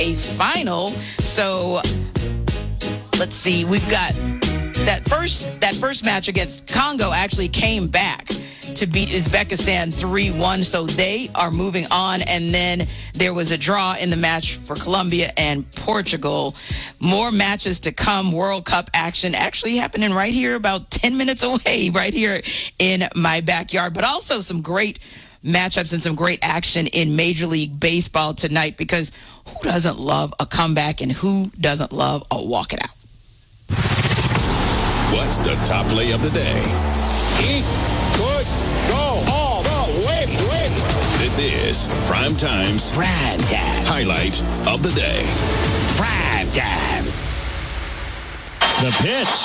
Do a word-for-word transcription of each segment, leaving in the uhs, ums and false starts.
a final. So let's see. We've got that first that first match against Congo actually came back to beat Uzbekistan three one. So they are moving on. And then there was a draw in the match for Colombia and Portugal. More matches to come. World Cup action actually happening right here, about ten minutes away, right here in my backyard. But also some great matchups and some great action in Major League Baseball tonight, because who doesn't love a comeback and who doesn't love a walk it out? What's the top play of the day? He could go all the way, way. This is Prime Time's Prime Time highlight of the day. Prime Time. The pitch.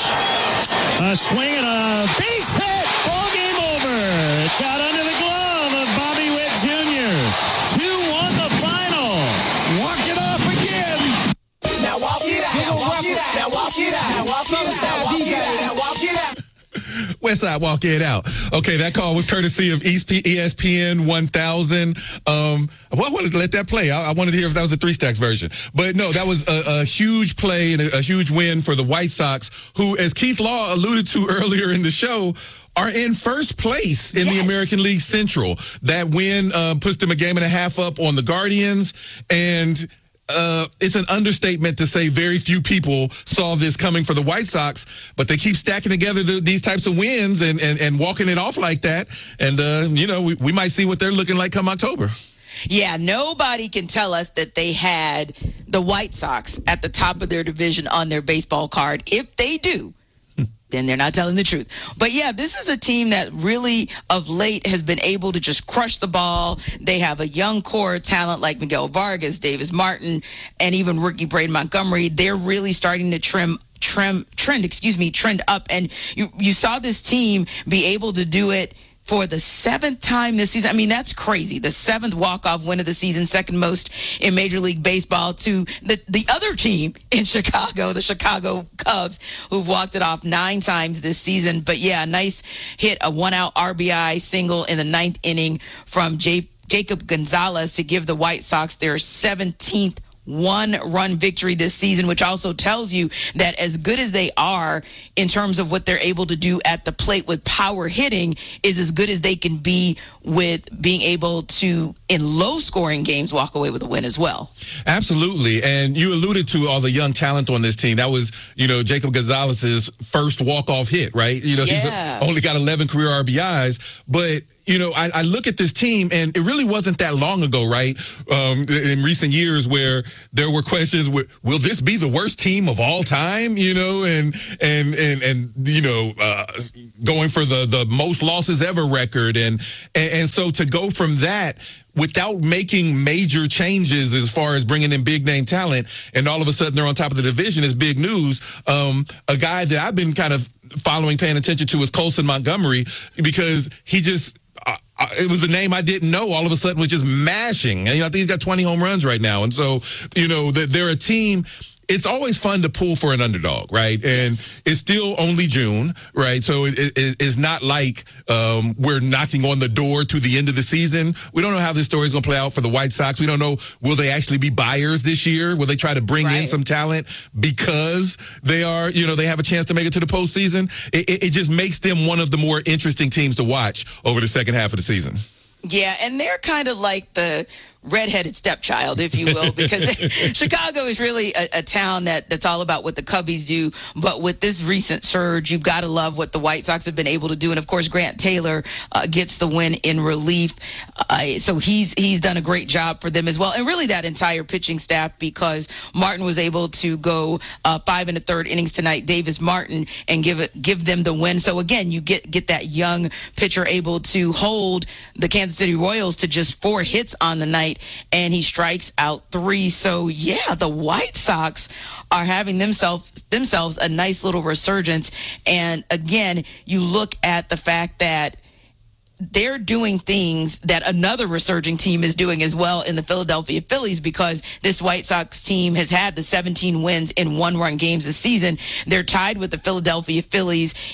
A swing and a base hit. Ball game over. It got under the glove of Bobby Witt Junior two one the final. Walk it off again. Now walk it out. Now walk it out. Now walk it out. Now walk it out. D J. Now walk it out. Westside, walk it out. Okay, that call was courtesy of E S P N one thousand. Um, well, I wanted to let that play. I, I wanted to hear if that was a Three Stacks version. But no, that was a, a huge play and a, a huge win for the White Sox, who, as Keith Law alluded to earlier in the show, are in first place in yes. the American League Central. That win uh, puts them a game and a half up on the Guardians, and Uh, it's an understatement to say very few people saw this coming for the White Sox, but they keep stacking together the, these types of wins and, and, and walking it off like that. And, uh, you know, we, we might see what they're looking like come October. Yeah, nobody can tell us that they had the White Sox at the top of their division on their baseball card. If they do, then they're not telling the truth. But yeah, this is a team that really of late has been able to just crush the ball. They have a young core talent like Miguel Vargas, Davis Martin, and even rookie Braden Montgomery. They're really starting to trim trim trend, excuse me, trend up. And you you saw this team be able to do it for the seventh time this season. I mean, that's crazy. The seventh walk-off win of the season, second most in Major League Baseball, to the, the other team in Chicago, the Chicago Cubs, who've walked it off nine times this season. But yeah, a nice hit, a one-out R B I single in the ninth inning from J- Jacob Gonzalez to give the White Sox their seventeenth one-run victory this season, which also tells you that as good as they are in terms of what they're able to do at the plate with power hitting is as good as they can be with being able to, in low-scoring games, walk away with a win as well. Absolutely. And you alluded to all the young talent on this team. That was, you know, Jacob Gonzalez's first walk-off hit, right? You know, yeah. he's only got eleven career R B Is. But, you know, I, I look at this team, and it really wasn't that long ago, right, um, in recent years where there were questions, will this be the worst team of all time, you know, and, and, and, and you know, uh, going for the, the most losses ever record. And, and, and so to go from that without making major changes as far as bringing in big name talent, and all of a sudden they're on top of the division is big news. Um, a guy that I've been kind of following, paying attention to is Colson Montgomery, because he just, uh, it was a name I didn't know. All of a sudden was just mashing. And, you know, I think he's got twenty home runs right now. And so, you know, they're a team. It's always fun to pull for an underdog, right? And yes. It's still only June, right? So it, it, it's not like um, we're knocking on the door to the end of the season. We don't know how this story is going to play out for the White Sox. We don't know, will they actually be buyers this year? Will they try to bring right. in some talent because they are, you know, they have a chance to make it to the postseason? It, it, it just makes them one of the more interesting teams to watch over the second half of the season. Yeah, and they're kind of like the redheaded stepchild, if you will, because Chicago is really a, a town that, that's all about what the Cubbies do. But with this recent surge, you've got to love what the White Sox have been able to do. And of course, Grant Taylor uh, gets the win in relief. Uh, so he's he's done a great job for them as well. And really that entire pitching staff, because Martin was able to go uh, five and a third innings tonight, Davis Martin, and give it give them the win. So again, you get get that young pitcher able to hold the Kansas City Royals to just four hits on the night, and he strikes out three. So yeah, the White Sox are having themselves themselves a nice little resurgence. And again, you look at the fact that they're doing things that another resurging team is doing as well in the Philadelphia Phillies, because this White Sox team has had the seventeen wins in one-run games this season. They're tied with the Philadelphia Phillies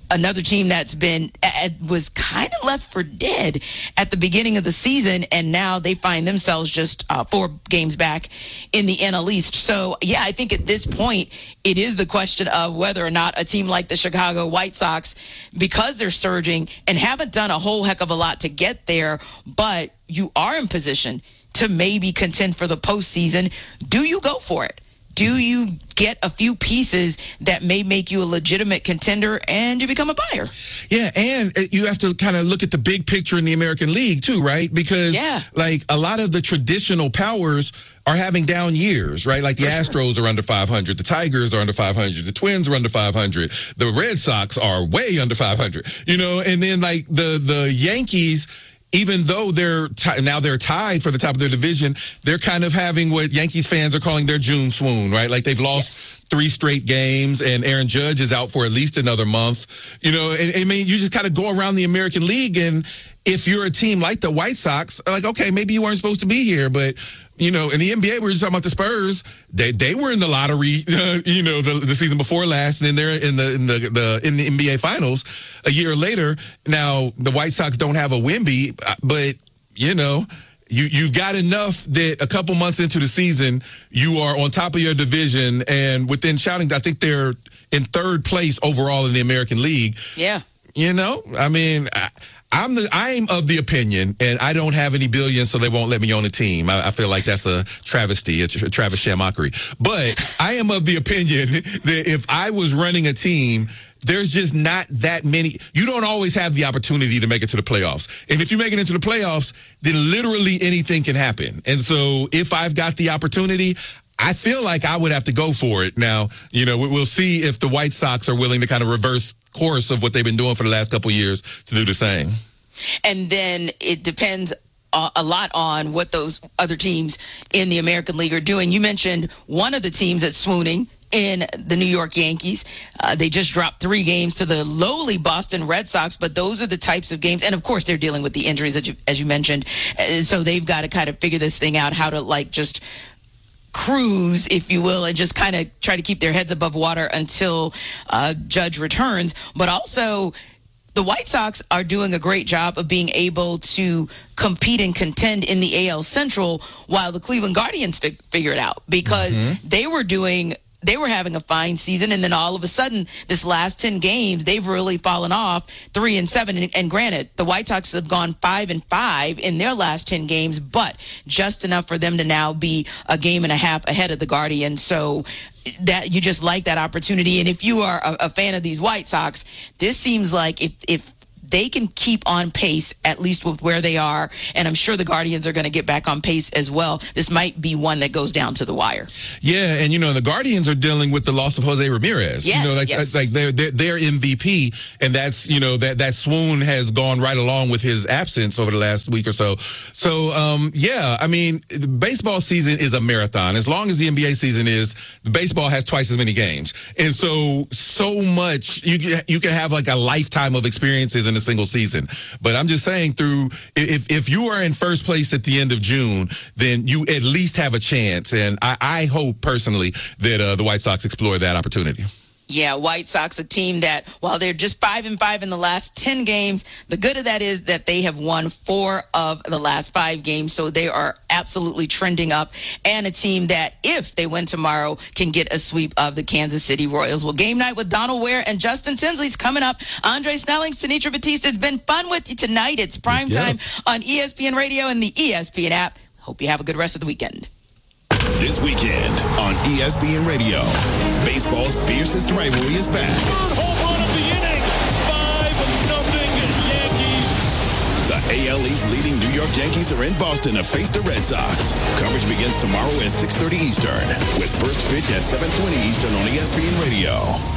another team that's been uh, was kind of left for dead at the beginning of the season, and now they find themselves just uh, four games back in the N L East. So, yeah, I think at this point, it is the question of whether or not a team like the Chicago White Sox, because they're surging and haven't done a whole heck of a lot to get there, but you are in position to maybe contend for the postseason. Do you go for it? Do you get a few pieces that may make you a legitimate contender and you become a buyer? Yeah, and you have to kind of look at the big picture in the American League too, right? Because yeah. like a lot of the traditional powers are having down years, right? Like the For Astros sure. are under five hundred, the Tigers are under five hundred, the Twins are under five hundred, the Red Sox are way under five hundred, you know, and then like the the Yankees, even though they're t- now they're tied for the top of their division, they're kind of having what Yankees fans are calling their June swoon, right? Like they've lost yes. three straight games, and Aaron Judge is out for at least another month. You know, and, I mean, you just kind of go around the American League, and if you're a team like the White Sox, like, okay, maybe you weren't supposed to be here, but you know, in the N B A, we were just talking about the Spurs. They they were in the lottery, uh, you know, the, the season before last, and then they're in the in the, the in the N B A Finals a year later. Now the White Sox don't have a Wemby, but you know, you you've got enough that a couple months into the season, you are on top of your division, and within shouting, I think they're in third place overall in the American League. Yeah, you know, I mean. I, I'm the I'm of the opinion, and I don't have any billions, so they won't let me on a team. I, I feel like that's a travesty, it's a Travis Shamockery. But I am of the opinion that if I was running a team, there's just not that many. You don't always have the opportunity to make it to the playoffs. And if you make it into the playoffs, then literally anything can happen. And so if I've got the opportunity, I feel like I would have to go for it. Now, you know, we'll see if the White Sox are willing to kind of reverse course of what they've been doing for the last couple of years to do the same. And then it depends a lot on what those other teams in the American League are doing. You mentioned one of the teams that's swooning in the New York Yankees. Uh, they just dropped three games to the lowly Boston Red Sox, but those are the types of games. And of course, they're dealing with the injuries, as you, as you mentioned. Uh, so they've got to kind of figure this thing out, how to like just cruise, if you will, and just kind of try to keep their heads above water until uh, Judge returns. But also, the White Sox are doing a great job of being able to compete and contend in the A L Central while the Cleveland Guardians fig- figure it out, because mm-hmm. they were doing they were having a fine season, and then all of a sudden, this last ten games, they've really fallen off three and seven. And, and granted, the White Sox have gone five and five in their last ten games, but just enough for them to now be a game and a half ahead of the Guardians. So that you just like that opportunity. And if you are a, a fan of these White Sox, this seems like if if they can keep on pace, at least with where they are, and I'm sure the Guardians are going to get back on pace as well, this might be one that goes down to the wire. Yeah, and, you know, the Guardians are dealing with the loss of Jose Ramirez. Yes, you know, like, yes. like they're, they're, they're M V P, and that's, you know, that, that swoon has gone right along with his absence over the last week or so. So, um, yeah, I mean, the baseball season is a marathon. As long as the N B A season is, the baseball has twice as many games. And so, so much, you, you can have like a lifetime of experiences in a single season. But I'm just saying, through if if you are in first place at the end of June, then you at least have a chance. And I, I hope personally that uh, the White Sox explore that opportunity. Yeah, White Sox, a team that, while they're just five and five in the last ten games, the good of that is that they have won four of the last five games. So they are absolutely trending up, and a team that, if they win tomorrow, can get a sweep of the Kansas City Royals. Well, Game Night with Donald Ware and Justin Tinsley's coming up. Andre Snelling, Sinitra Batista, it's been fun with you tonight. It's prime time yep. on E S P N Radio and the E S P N app. Hope you have a good rest of the weekend. This weekend on E S P N Radio, baseball's fiercest rivalry is back. Third home run of the inning, five nothing Yankees. The A L East leading New York Yankees are in Boston to face the Red Sox. Coverage begins tomorrow at six thirty Eastern, with first pitch at seven twenty Eastern on E S P N Radio.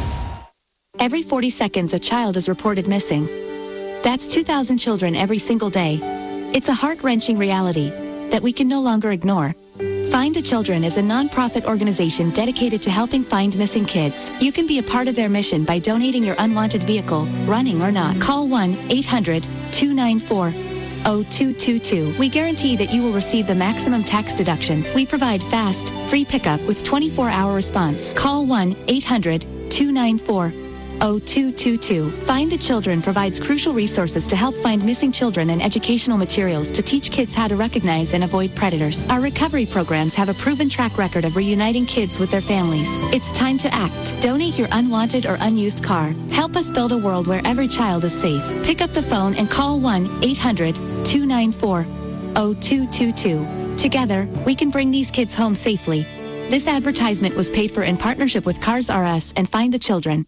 Every forty seconds, a child is reported missing. That's two thousand children every single day. It's a heart-wrenching reality that we can no longer ignore. Find the Children is a non-profit organization dedicated to helping find missing kids. You can be a part of their mission by donating your unwanted vehicle, running or not. Call one eight hundred two nine four zero two two two. We guarantee that you will receive the maximum tax deduction. We provide fast, free pickup with twenty-four hour response. Call one eight hundred two nine four oh two two two. Find the Children provides crucial resources to help find missing children and educational materials to teach kids how to recognize and avoid predators. Our recovery programs have a proven track record of reuniting kids with their families. It's time to act. Donate your unwanted or unused car. Help us build a world where every child is safe. Pick up the phone and call one eight hundred two nine four oh two two two. Together, we can bring these kids home safely. This advertisement was paid for in partnership with Cars R Us and Find the Children.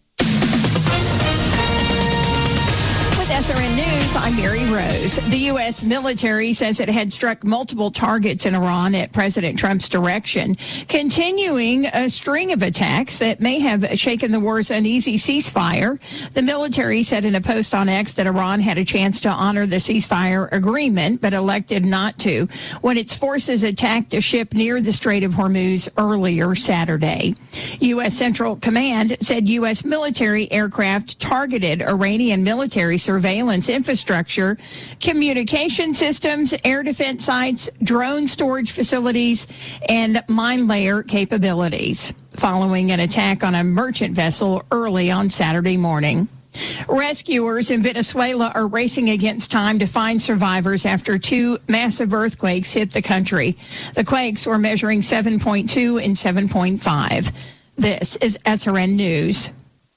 S R N News, I'm Mary Rose. The U S military says it had struck multiple targets in Iran at President Trump's direction, continuing a string of attacks that may have shaken the war's uneasy ceasefire. The military said in a post on X that Iran had a chance to honor the ceasefire agreement, but elected not to when its forces attacked a ship near the Strait of Hormuz earlier Saturday. U S Central Command said U S military aircraft targeted Iranian military surveillance surveillance infrastructure, communication systems, air defense sites, drone storage facilities, and mine layer capabilities, following an attack on a merchant vessel early on Saturday morning. Rescuers in Venezuela are racing against time to find survivors after two massive earthquakes hit the country. The quakes were measuring seven point two and seven point five. This is S R N News.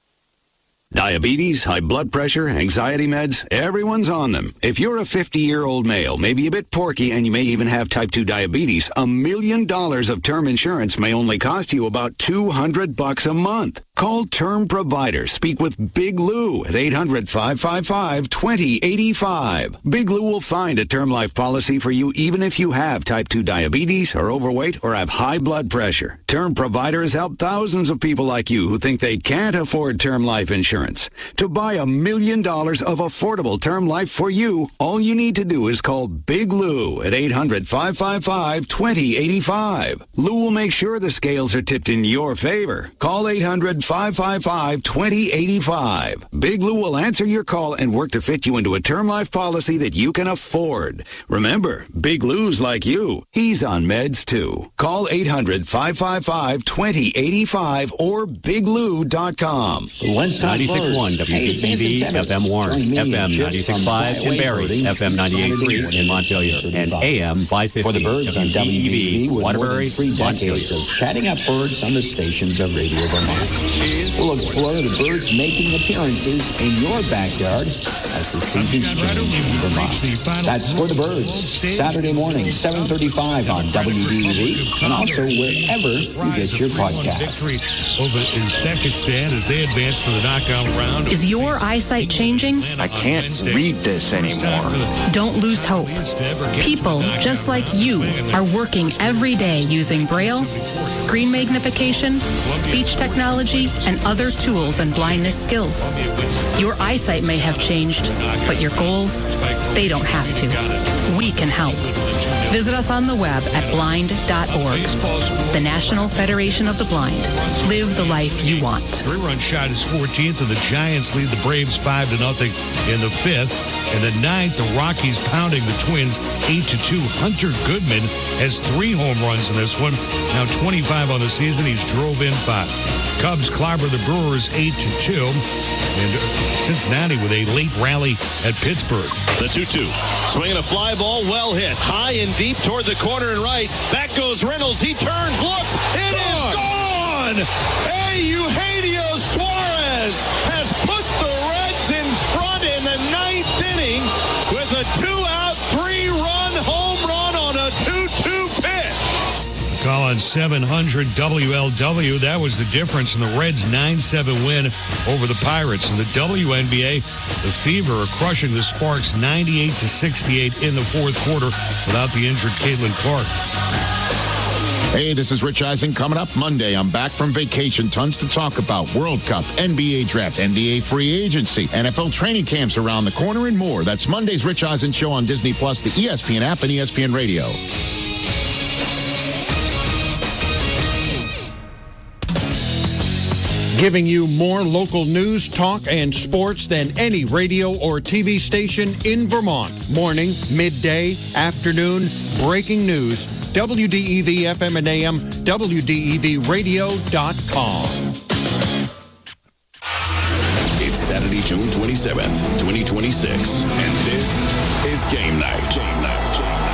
Diabetes, high blood pressure, anxiety meds, everyone's on them. If you're a fifty-year-old male, maybe a bit porky, and you may even have type two diabetes, a million dollars of term insurance may only cost you about two hundred bucks a month. Call Term Provider. Speak with Big Lou at eight hundred, five five five, two zero eight five. Big Lou will find a term life policy for you even if you have type two diabetes, are overweight, or have high blood pressure. Term Provider has helped thousands of people like you who think they can't afford term life insurance. To buy a million dollars of affordable term life for you, all you need to do is call Big Lou at eight hundred, five five five, two zero eight five. Lou will make sure the scales are tipped in your favor. Call eight hundred, five five five, two zero eight five. Big Lou will answer your call and work to fit you into a term life policy that you can afford. Remember, Big Lou's like you. He's on meds too. Call eight hundred, five five five, two zero eight five or big lou dot com. ninety-six point one W D E V, F M Warren, F M ninety-six point five in Barrie, F M ninety-eight point three in Montpelier, and A M five fifty. For the birds on W D E V, with Waterbury, more than three decades of chatting up birds on the stations of Radio Vermont. We'll explore the birds making appearances in your backyard as the seasons change in Vermont. That's For the Birds, Saturday morning, seven thirty-five on W D E V, and also wherever you get your podcasts. Over Uzbekistan as they advance to the knockout round. Is your eyesight changing? I can't read this anymore. Don't lose hope. People just like you are working every day using Braille, screen magnification, speech technology, and other tools and blindness skills. Your eyesight may have changed, but your goals, they don't have to. We can help. Visit us on the web at blind dot org. The National Federation of the Blind. Live the life you want. Three-run shot is fourteenth, and the Giants lead the Braves five to nothing in the fifth. In the ninth, the Rockies pounding the Twins eight to two. Hunter Goodman has three home runs in this one. Now twenty-five on the season. He's drove in five. Cubs clobber the Brewers eight to two. And Cincinnati with a late rally at Pittsburgh. The two two. Swinging a fly ball, well hit. High and deep toward the corner and right. Back goes Reynolds. He turns, looks. It is gone! Hey, Eugenio Suarez has put the Reds in front in the ninth inning with a two-out, three-run home run on a two two pitch. Call on seven hundred W L W. That was the difference in the Reds' nine seven win over the Pirates. In the W N B A, the Fever are crushing the Sparks ninety-eight to sixty-eight in the fourth quarter without the injured Caitlin Clark. Hey, this is Rich Eisen. Coming up Monday, I'm back from vacation. Tons to talk about. World Cup, N B A Draft, N B A Free Agency, N F L training camps around the corner, and more. That's Monday's Rich Eisen Show on Disney Plus, the E S P N app, and E S P N Radio. Giving you more local news, talk, and sports than any radio or T V station in Vermont. Morning, midday, afternoon, breaking news. W D E V F M and A M, W D E V radio dot com. Saturday, June twenty-seventh, twenty twenty-six. And this is Game Night. Game Night. Game Night.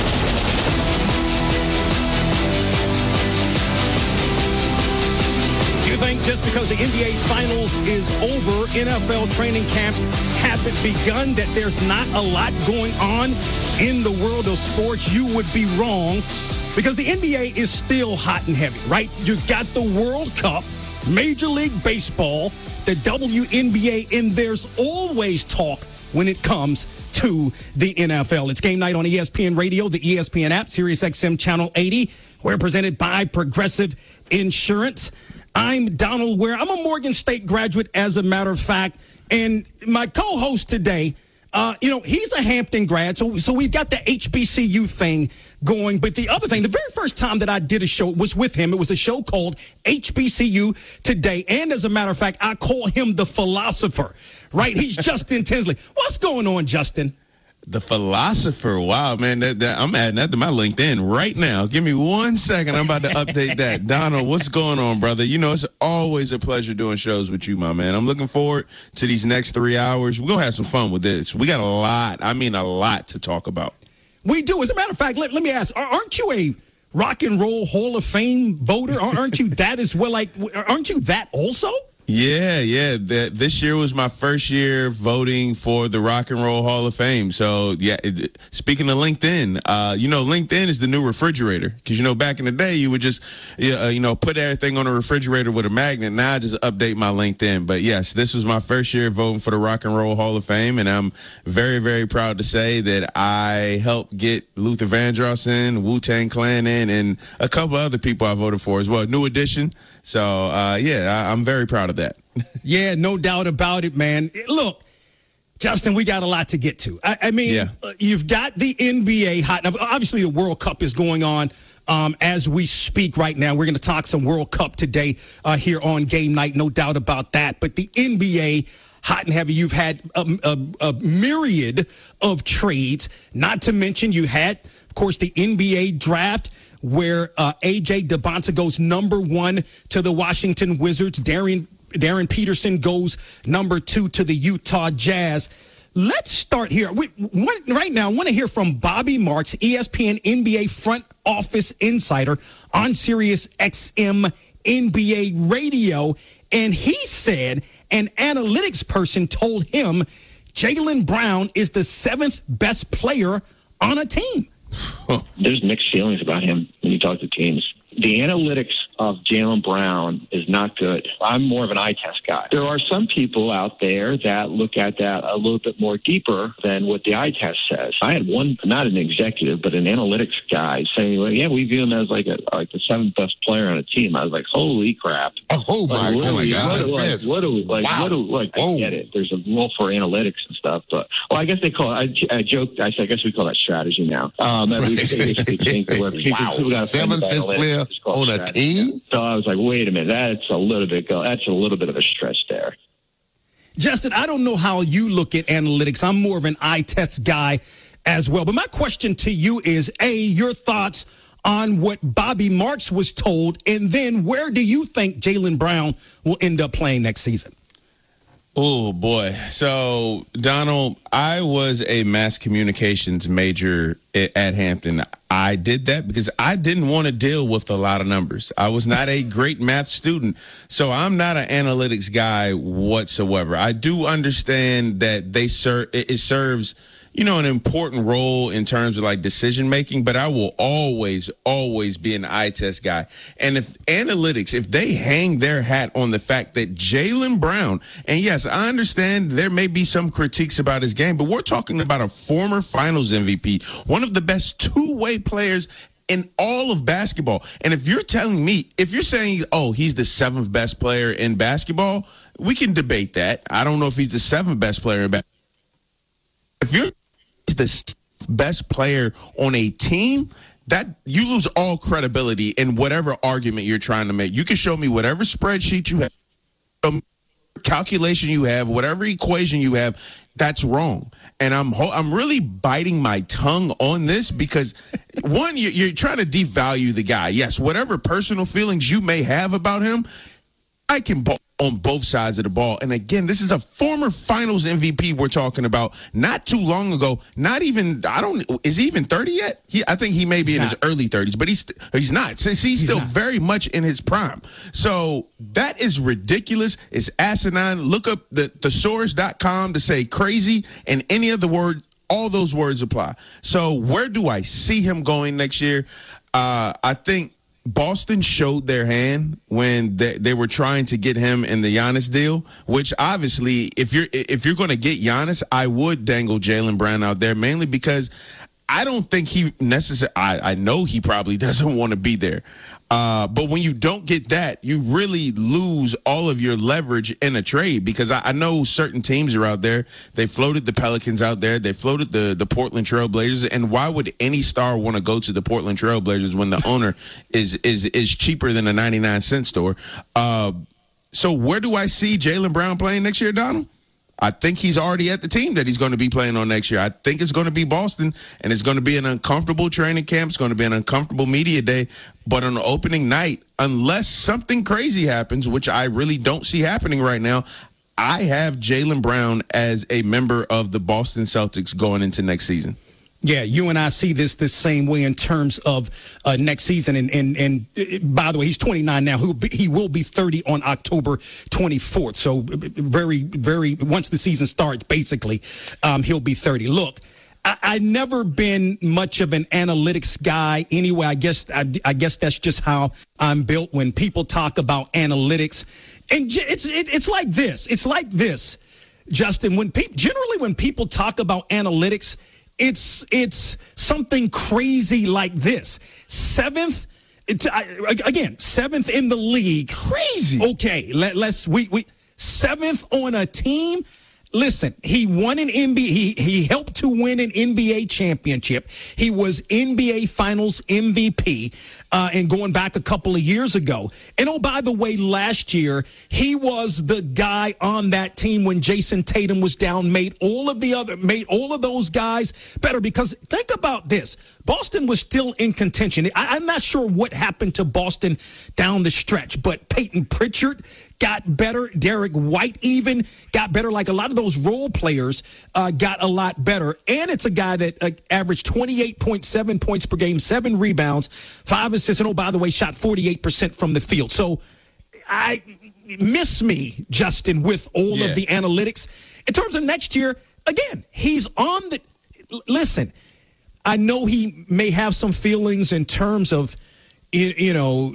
You think just because the N B A Finals is over, N F L training camps haven't begun, that there's not a lot going on in the world of sports? You would be wrong, because the N B A is still hot and heavy, right? You've got the World Cup, Major League Baseball, the W N B A, and there's always talk when it comes to the N F L. It's Game Night on E S P N Radio, the E S P N app, Sirius X M Channel eighty. We're presented by Progressive Insurance. I'm Donald Ware. I'm a Morgan State graduate, as a matter of fact. And my co-host today, uh, you know, he's a Hampton grad. So, so we've got the H B C U thing going. But the other thing, the very first time that I did a show was with him. It was a show called H B C U Today. And as a matter of fact, I call him the philosopher, right? He's Justin Tinsley. What's going on, Justin? The philosopher. Wow, man. That, that, I'm adding that to my LinkedIn right now. Give me one second. I'm about to update that. Donald, what's going on, brother? You know, it's always a pleasure doing shows with you, my man. I'm looking forward to these next three hours. We're going to have some fun with this. We got a lot, I mean a lot to talk about. We do. As a matter of fact, let, let me ask, aren't you a Rock and Roll Hall of Fame voter? Aren't you that as well? Like, aren't you that also? Yeah, yeah. The, this year was my first year voting for the Rock and Roll Hall of Fame. So, yeah, it, speaking of LinkedIn, uh, you know, LinkedIn is the new refrigerator. Because, you know, back in the day, you would just, uh, you know, put everything on a refrigerator with a magnet. Now I just update my LinkedIn. But, yes, this was my first year voting for the Rock and Roll Hall of Fame. And I'm very, very proud to say that I helped get Luther Vandross in, Wu-Tang Clan in, and a couple other people I voted for as well. New Edition. So, uh, yeah, I, I'm very proud of that. Yeah, no doubt about it, man. Look, Justin, we got a lot to get to. I, I mean, yeah. uh, you've got the N B A hot. Now, obviously, the World Cup is going on um, as we speak right now. We're going to talk some World Cup today uh, here on Game Night, no doubt about that. But the N B A hot and heavy, you've had a, a, a myriad of trades, not to mention you had, of course, the N B A draft, where uh, A J DeBonta goes number one to the Washington Wizards. Darian, Darren Peterson goes number two to the Utah Jazz. Let's start here. We, one, right now, I want to hear from Bobby Marks, E S P N N B A front office insider on Sirius X M N B A radio. And he said an analytics person told him Jaylen Brown is the seventh best player on a team. There's mixed feelings about him when you talk to teams. The analytics of Jaylen Brown is not good. I'm more of an eye test guy. There are some people out there that look at that a little bit more deeper than what the eye test says. I had one, not an executive, but an analytics guy saying, well, yeah, we view him as like a like the seventh best player on a team. I was like, holy crap. Oh, my, like, what oh my we, God. What, like, what do we, like, wow. what do like, I oh. get it. There's a rule for analytics and stuff, but, well, I guess they call it, I, I joked, I said, I guess we call that strategy now. Um, right. we basically changed the word. People, wow. people got seventh best player on a team? So I was like, wait a minute, that's a little bit go. That's a little bit of a stretch there. Justin, I don't know how you look at analytics. I'm more of an eye test guy as well. But my question to you is, A, your thoughts on what Bobby Marks was told, and then where do you think Jaylen Brown will end up playing next season? Oh, boy. So, Donald, I was a mass communications major at Hampton. I did that because I didn't want to deal with a lot of numbers. I was not a great math student, so I'm not an analytics guy whatsoever. I do understand that they ser- it serves, you know, an important role in terms of like decision making, but I will always, always be an eye test guy. And if analytics, if they hang their hat on the fact that Jaylen Brown, and yes, I understand there may be some critiques about his game, but we're talking about a former finals M V P, one of the best two-way players in all of basketball. And if you're telling me, if you're saying, oh, he's the seventh best player in basketball, we can debate that. I don't know if he's the seventh best player in basketball. If you're the best player on a team, that you lose all credibility in whatever argument you're trying to make. You can show me whatever spreadsheet you have, calculation you have, whatever equation you have, that's wrong. And I'm I'm really biting my tongue on this because, one, you're, you're trying to devalue the guy. Yes, whatever personal feelings you may have about him, I can on both sides of the ball. And again, this is a former finals M V P we're talking about not too long ago. Not even, I don't, is he even thirty yet? He, I think he may be he's in not. his early thirties, but he's he's not. Since he's, he's still not. very much in his prime. So that is ridiculous. It's asinine. Look up the thesaurus dot com to say crazy, and any other word, all those words apply. So where do I see him going next year? Uh, I think Boston showed their hand when they, they were trying to get him in the Giannis deal, which obviously, if you're if you're going to get Giannis, I would dangle Jaylen Brown out there, mainly because I don't think he necessarily, I, I know he probably doesn't want to be there. Uh, but when you don't get that, you really lose all of your leverage in a trade, because I, I know certain teams are out there. They floated the Pelicans out there. They floated the, the Portland Trail Blazers. And why would any star want to go to the Portland Trail Blazers when the owner is is is cheaper than a ninety-nine cent store? Uh, so where do I see Jaylen Brown playing next year, Donald? I think he's already at the team that he's going to be playing on next year. I think it's going to be Boston, and it's going to be an uncomfortable training camp. It's going to be an uncomfortable media day. But on the opening night, unless something crazy happens, which I really don't see happening right now, I have Jaylen Brown as a member of the Boston Celtics going into next season. Yeah, you and I see this the same way in terms of uh, next season. And, and and by the way, he's twenty-nine now. He'll be, he will be thirty on October twenty-fourth. So very, very, once the season starts, basically, um, he'll be thirty. Look, I, I've never been much of an analytics guy anyway. I guess I, I guess that's just how I'm built. When people talk about analytics, and it's it, it's like this. It's like this, Justin. When pe- generally when people talk about analytics, It's it's something crazy like this. Seventh, it's, I, again, seventh in the league. Crazy. Okay, let, let's we we seventh on a team. Listen, he won an N B A. He he helped to win an N B A championship. He was N B A Finals M V P, uh, and going back a couple of years ago. And oh, by the way, last year he was the guy on that team when Jason Tatum was down. Made all of the other, made all of those guys better. Because think about this: Boston was still in contention. I, I'm not sure what happened to Boston down the stretch, but Peyton Pritchard got better. Derek White even got better. Like a lot of those role players uh, got a lot better. And it's a guy that uh, averaged twenty-eight point seven points per game, seven rebounds, five assists, and oh, by the way, shot forty-eight percent from the field. So I miss me, Justin, with all yeah. of the analytics. In terms of next year, again, he's on the – listen, I know he may have some feelings in terms of – you know,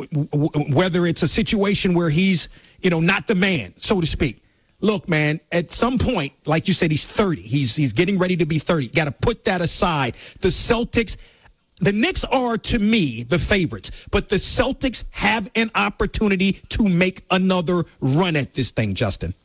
whether it's a situation where he's, you know, not the man, so to speak. Look, man, at some point, like you said, he's thirty. He's he's getting ready to be thirty. Got to put that aside. The Celtics, the Knicks are, to me, the favorites. But the Celtics have an opportunity to make another run at this thing, Justin.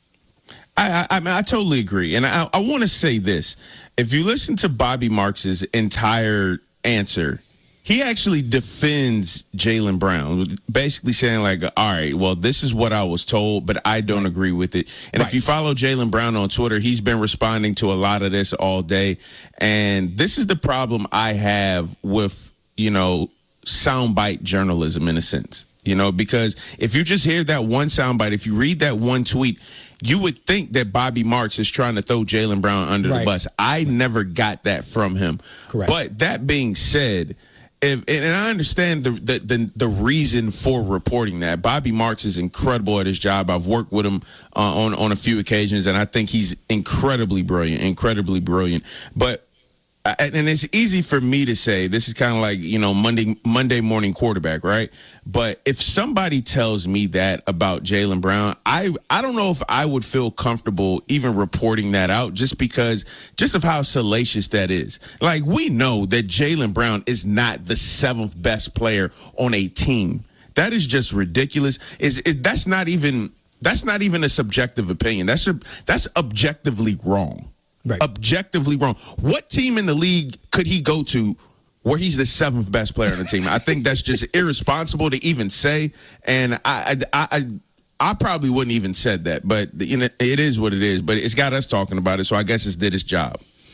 I I, I, mean, I totally agree. And I, I want to say this. If you listen to Bobby Marks's entire answer, he actually defends Jaylen Brown, basically saying like, all right, well, this is what I was told, but I don't agree with it. And right. if you follow Jaylen Brown on Twitter, he's been responding to a lot of this all day. And this is the problem I have with, you know, soundbite journalism in a sense, you know, because if you just hear that one soundbite, if you read that one tweet, you would think that Bobby Marks is trying to throw Jaylen Brown under right. the bus. I never got that from him. Correct. But that being said, If, and I understand the, the the the reason for reporting that. Bobby Marks is incredible at his job. I've worked with him uh, on on a few occasions, and I think he's incredibly brilliant, incredibly brilliant. But and it's easy for me to say, this is kind of like, you know, Monday Monday morning quarterback, right? But if somebody tells me that about Jaylen Brown, I, I don't know if I would feel comfortable even reporting that out, just because just of how salacious that is. Like, we know that Jaylen Brown is not the seventh best player on a team. That is just ridiculous. Is it, that's not even that's not even a subjective opinion. That's a, that's objectively wrong. Right. Objectively wrong. What team in the league could he go to where he's the seventh best player on the team? I think that's just irresponsible to even say. And I, I, I, I probably wouldn't even said that. But you know, it is what it is. But it's got us talking about it, so I guess it's did its job.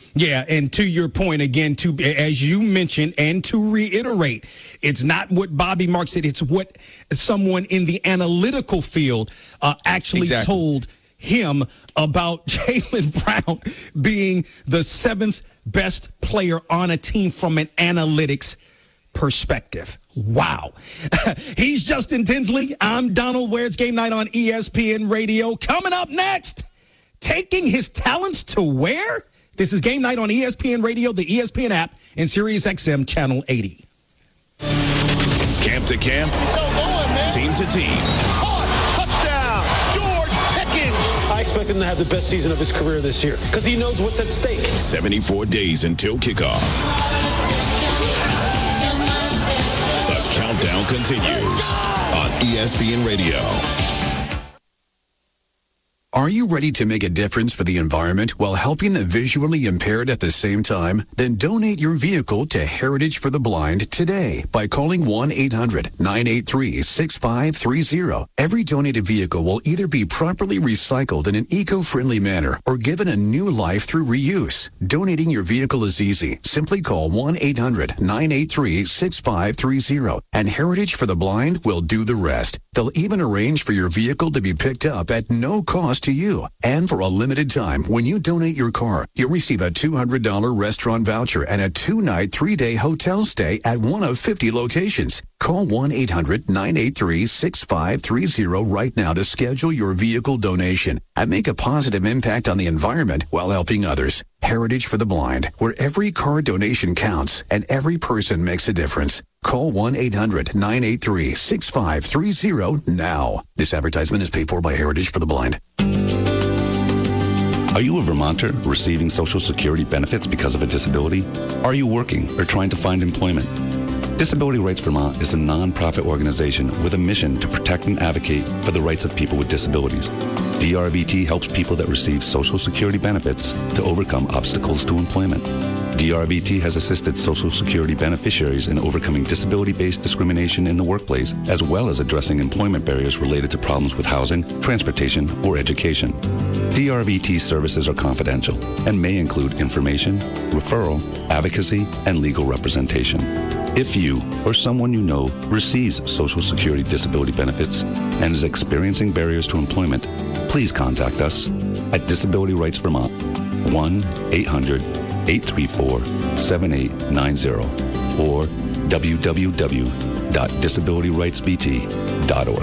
Yeah, and to your point again, to as you mentioned, and to reiterate, it's not what Bobby Marks said; it's what someone in the analytical field uh, actually exactly. told him about Jaylen Brown being the seventh best player on a team from an analytics perspective. Wow. He's Justin Tinsley. I'm Donald Ware. It's Game Night on E S P N Radio. Coming up next, taking his talents to where? This is Game Night on E S P N Radio, the E S P N app, and Sirius X M Channel eighty. Camp to camp, So going, man. team to team. Touchdown, George Pickens. I expect him to have the best season of his career this year because he knows what's at stake. seventy-four days until kickoff. The countdown continues on E S P N Radio. Are you ready to make a difference for the environment while helping the visually impaired at the same time? Then donate your vehicle to Heritage for the Blind today by calling one eight hundred nine eight three six five three zero. Every donated vehicle will either be properly recycled in an eco-friendly manner or given a new life through reuse. Donating your vehicle is easy. Simply call one eight hundred nine eight three six five three zero and Heritage for the Blind will do the rest. They'll even arrange for your vehicle to be picked up at no cost to you. And for a limited time, when you donate your car, you'll receive a two hundred dollars restaurant voucher and a two-night, three-day hotel stay at one of fifty locations. Call one eight hundred nine eight three six five three zero right now to schedule your vehicle donation and make a positive impact on the environment while helping others. Heritage for the Blind, where every car donation counts and every person makes a difference. Call one eight hundred nine eight three six five three zero now. This advertisement is paid for by Heritage for the Blind. Are you a Vermonter receiving Social Security benefits because of a disability? Are you working or trying to find employment? Disability Rights Vermont is a non-profit organization with a mission to protect and advocate for the rights of people with disabilities. D R V T helps people that receive Social Security benefits to overcome obstacles to employment. D R V T has assisted Social Security beneficiaries in overcoming disability-based discrimination in the workplace, as well as addressing employment barriers related to problems with housing, transportation, or education. D R V T services are confidential and may include information, referral, advocacy, and legal representation. If you or someone you know receives Social Security disability benefits and is experiencing barriers to employment, please contact us at Disability Rights Vermont, one eight hundred eight three four seven eight nine zero or w w w dot disability rights v t dot org.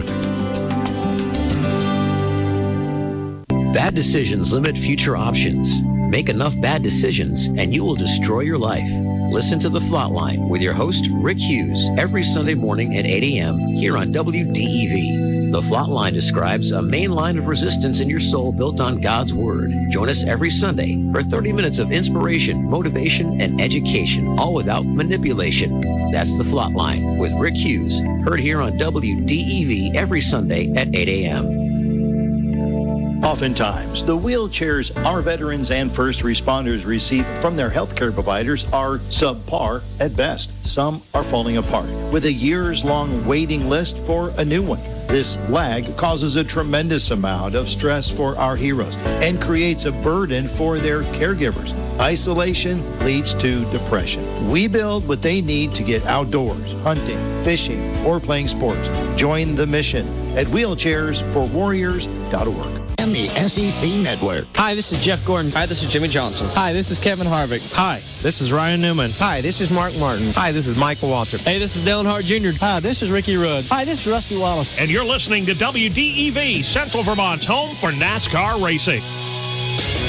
Bad decisions limit future options. Make enough bad decisions and you will destroy your life. Listen to The Flatline with your host, Rick Hughes, every Sunday morning at eight a.m. here on W D E V. The Flatline describes a main line of resistance in your soul built on God's Word. Join us every Sunday for thirty minutes of inspiration, motivation, and education, all without manipulation. That's The Flatline with Rick Hughes, heard here on W D E V every Sunday at eight a.m. Oftentimes, the wheelchairs our veterans and first responders receive from their healthcare providers are subpar at best. Some are falling apart, with a years-long waiting list for a new one. This lag causes a tremendous amount of stress for our heroes and creates a burden for their caregivers. Isolation leads to depression. We build what they need to get outdoors, hunting, fishing, or playing sports. Join the mission at wheelchairs for warriors dot org. And the S E C Network. Hi, this is Jeff Gordon. Hi, this is Jimmy Johnson. Hi, this is Kevin Harvick. Hi, this is Ryan Newman. Hi, this is Mark Martin. Hi, this is Michael Waltrip. Hey, this is Dale Hart Junior Hi, this is Ricky Rudd. Hi, this is Rusty Wallace. And you're listening to W D E V, Central Vermont's home for NASCAR racing.